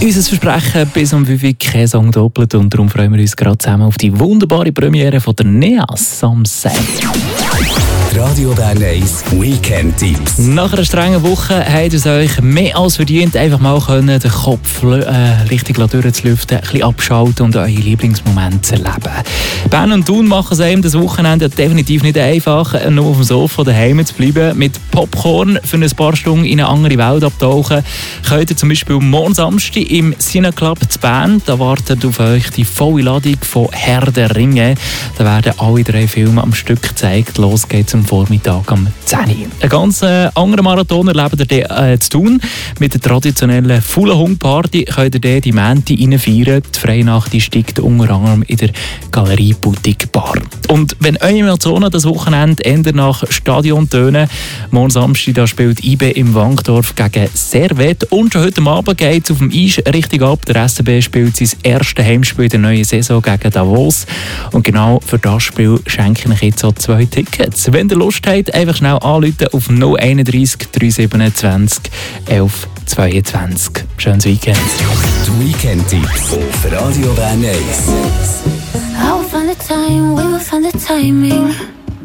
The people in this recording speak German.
Unser Versprechen bis um 5 Uhr kein Song doppelt und darum freuen wir uns gerade zusammen auf die wunderbare Premiere von der NEAS am Samstag. Radio Bern 1 Weekend-Tipps. Nach einer strengen Woche habt ihr es euch mehr als verdient, einfach mal können, den Kopf richtig durchzulüften, ein bisschen abschalten und eure Lieblingsmomente zu erleben. Bern und Thun machen es einem das Wochenende definitiv nicht einfach, nur auf dem Sofa daheim zu bleiben. Mit Popcorn für ein paar Stunden in eine andere Welt abtauchen. Könnt ihr zum Beispiel morgen Samstag im Cine Club zu Bern. Da wartet auf euch die volle Ladung von Herr der Ringe. Da werden alle 3 Filme am Stück gezeigt. Los geht's am Vormittag um 10 Uhr. Einen ganz anderen Marathon erlebt ihr zu tun. Mit der traditionellen Fuhlenhund-Party könnt ihr die Mänti feiern. Die Freinacht steigt unter anderem in der Galerie Boutique Bar. Und wenn eure Emotionen das Wochenende eher nach Stadion tönen, morgen Samstag da spielt IB im Wankdorf gegen Servette. Und schon heute Abend geht es auf dem Eis richtig ab. Der SCB spielt sein erstes Heimspiel der neuen Saison gegen Davos. Und genau für das Spiel schenke ich euch jetzt auch 2 Tickets. Wenn ihr Lust habt, einfach schnell anrufen auf 031 327 11 22. Schönes Weekend. Die Weekend-Tipps auf Radio Bern 1. I will find the time, we will find the timing.